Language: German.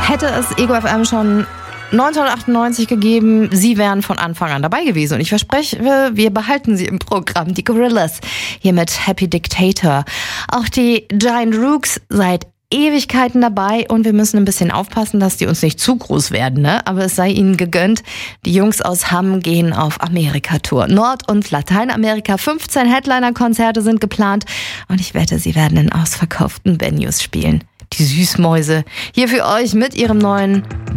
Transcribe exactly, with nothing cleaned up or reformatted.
Hätte es Ego F M schon neunzehnhundertachtundneunzig gegeben, sie wären von Anfang an dabei gewesen. Und ich verspreche, wir behalten sie im Programm. Die Gorillaz hier mit Happy Dictator. Auch die Giant Rooks seit Ewigkeiten dabei und wir müssen ein bisschen aufpassen, dass die uns nicht zu groß werden, ne? Aber es sei ihnen gegönnt. Die Jungs aus Hamm gehen auf Amerika-Tour. Nord- und Lateinamerika. fünfzehn Headliner-Konzerte sind geplant und ich wette, sie werden in ausverkauften Venues spielen. Die Süßmäuse hier für euch mit ihrem neuen